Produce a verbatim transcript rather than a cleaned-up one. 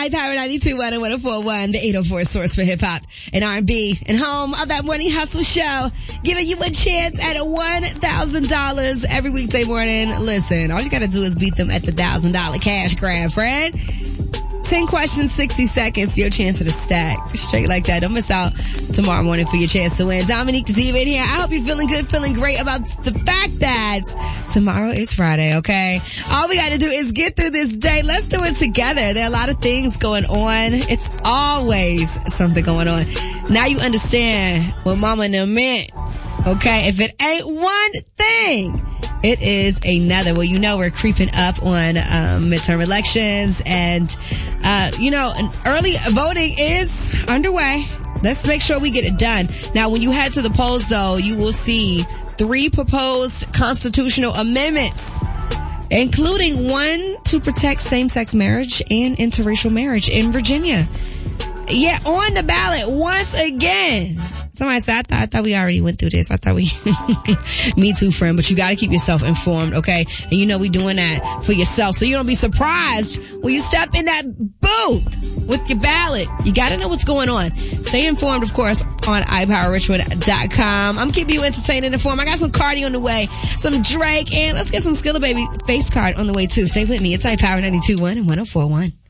iPower ninety-two point one and one oh four point one, the eight oh four source for hip hop and R and B, and home of that Morning Hustle show, giving you a chance at one thousand dollars every weekday morning. Listen, all you gotta do is beat them at the one thousand dollars cash grab, friend. ten questions, sixty seconds, your chance at a stack. Straight like that. Don't miss out tomorrow morning for your chance to win. Dominique is even here. I hope you're feeling good, feeling great about the fact that tomorrow is Friday, okay? All we gotta do is get through this day. Let's do it together. There are a lot of things going on. It's always something going on. Now you understand what Mama and them meant, okay? If it ain't one thing, it is another. Well, you know we're creeping up on um, midterm elections, and uh, you know, early voting is underway. Let's make sure we get it done. Now, when you head to the polls, though, you will see three proposed constitutional amendments, including one to protect same-sex marriage and interracial marriage in Virginia. Yeah, on the ballot once again. Somebody said, I thought, I thought we already went through this. I thought we, me too, friend, but you gotta keep yourself informed, okay? And you know we doing that for yourself, so you don't be surprised when you step in that booth with your ballot. You gotta know what's going on. Stay informed, of course, on i power richmond dot com. I'm keeping you entertained and informed. I got some Cardi on the way, some Drake, and let's get some Skilla Baby face card on the way too. Stay with me. It's iPower ninety-two point one and one oh four point one.